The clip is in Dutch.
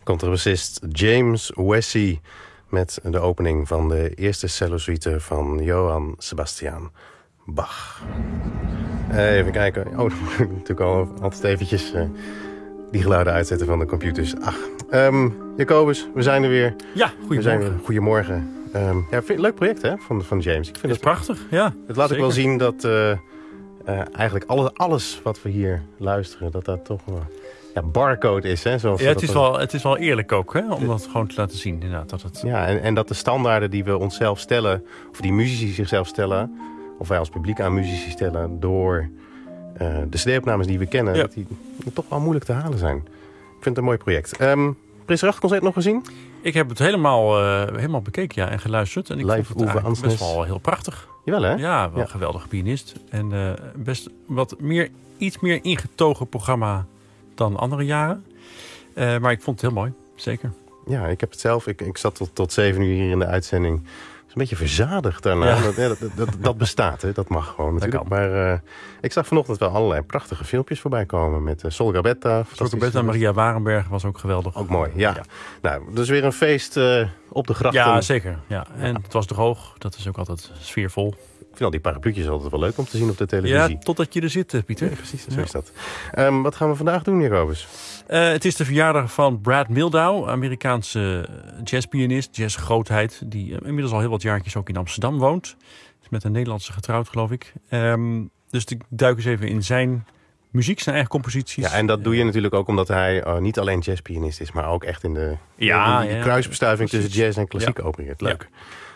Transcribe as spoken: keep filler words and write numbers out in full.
Contrabassist James Wessey met de opening van de eerste cellosuite van Johann Sebastian Bach. Even kijken. Oh, dan moet ik natuurlijk al altijd eventjes uh, die geluiden uitzetten van de computers. Ach, um, Jacobus, we zijn er weer. Ja, goedemorgen. We zijn weer. Goedemorgen. Um, ja, vind, leuk project hè, van, van James. Ik vind het is prachtig, ja. Het laat zeker. ook wel zien dat uh, uh, eigenlijk alles, alles wat we hier luisteren, dat dat toch uh, ja, barcode is. Hè, zoals ja, het is, dat wel, het is wel eerlijk ook, hè, om dat gewoon te laten zien. Inderdaad, dat het... Ja, en, en dat de standaarden die we onszelf stellen, of die muzici zichzelf stellen, of wij als publiek aan muzici stellen, door uh, de cd-opnames die we kennen, ja. dat die toch wel moeilijk te halen zijn. Ik vind het een mooi project. Um, Prins Rachtconcert nog gezien? Ik heb het helemaal, uh, helemaal bekeken ja, en geluisterd. En ik Live vond het eigenlijk best wel heel prachtig. Jawel hè? Ja, wel ja. een geweldige pianist. En uh, best wat meer, iets meer ingetogen programma dan andere jaren. Uh, maar ik vond het heel mooi, zeker. Ja, ik heb het zelf. Ik, ik zat tot, tot zeven uur hier in de uitzending. Een beetje verzadigd daarna. Ja. Dat, dat, dat, dat bestaat, hè? Dat mag gewoon natuurlijk. Maar uh, ik zag vanochtend wel allerlei prachtige filmpjes voorbij komen. Met uh, Sol Gabetta. Sol Gabetta en Maria Warenberg was ook geweldig. Ook mooi, ja. ja. Nou, dus weer een feest uh, op de grachten. Ja, zeker. Ja. En ja. het was droog. Dat is ook altijd sfeervol. Ik vind al die parapluutjes altijd wel leuk om te zien op de televisie. Ja, totdat je er zit, Pieter. Ja, precies, zo ja. is dat. Um, wat gaan we vandaag doen, Jacobus? Uh, het is de verjaardag van Brad Mehldau, Amerikaanse jazzpianist, jazzgrootheid, die uh, inmiddels al heel wat jaartjes ook in Amsterdam woont. Is met een Nederlandse getrouwd, geloof ik. Um, dus ik duik eens even in zijn muziek, zijn eigen composities. Ja, en dat doe je natuurlijk ook omdat hij uh, niet alleen jazzpianist is, maar ook echt in de, ja, in de ja, kruisbestuiving ja, tussen jazz en klassiek ja. opereert. Leuk.